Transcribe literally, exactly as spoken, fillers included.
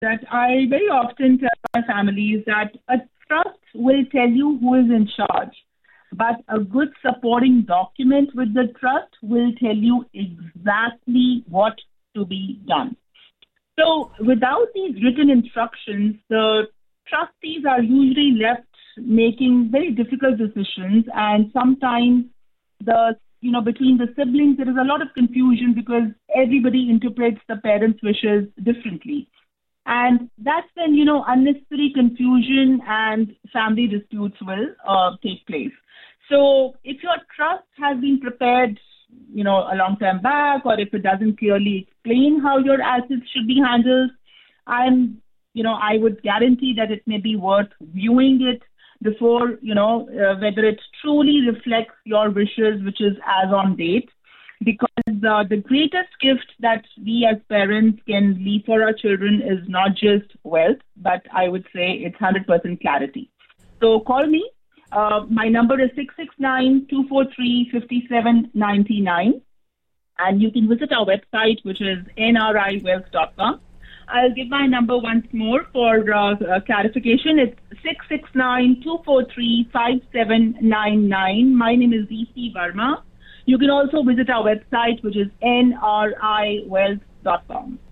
that I very often tell my families that a trust will tell you who is in charge, but a good supporting document with the trust will tell you exactly what to be done. So without these written instructions, the trustees are usually left making very difficult decisions, and sometimes the you know between the siblings there is a lot of confusion because everybody interprets the parents' wishes differently. And that's when, you know, unnecessary confusion and family disputes will uh, take place. So if your trust has been prepared, you know, a long time back, or if it doesn't clearly explain how your assets should be handled, I'm, you know, I would guarantee that it may be worth viewing it before, you know, uh, whether it truly reflects your wishes, which is as on date. Because uh, the greatest gift that we as parents can leave for our children is not just wealth, but I would say it's one hundred percent clarity. So call me. Uh, my number is six six nine, two four three, five seven nine nine. And you can visit our website, which is N R I wealth dot com. I'll give my number once more for uh, uh, clarification. It's six six nine, two four three, five seven nine nine. My name is D C Verma. You can also visit our website, which is N R I wealth dot com.